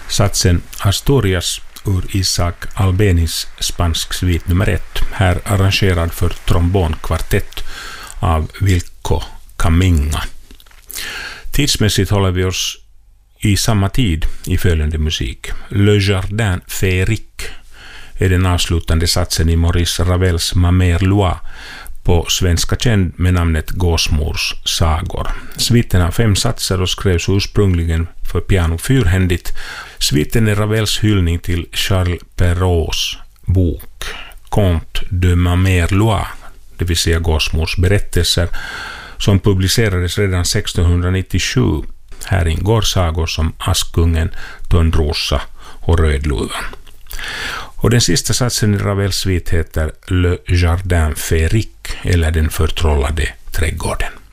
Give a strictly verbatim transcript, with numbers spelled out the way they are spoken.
Satsen Asturias ur Isaac Albenis spansk svit nummer ett, här arrangerad för trombonkvartett av Wilco Caminga. Tidsmässigt håller vi oss i samma tid i följande musik. Le Jardin Féerique är den avslutande satsen i Maurice Ravels Ma Mère Loi, på svenska känd med namnet Gåsmors sagor. Sviten har fem satser och skrevs ursprungligen för piano fyrhändigt. Sviten är Ravels hyllning till Charles Perraults bok Conte de Ma Mère Loi, det vill säga Gåsmors berättelser, som publicerades redan sextonhundranittiosju. Här ingår sagor som Askungen, Törnrosa och Rödluvan. Och den sista satsen i Ravels svit heter Le Jardin Féerique, eller den förtrollade trädgården.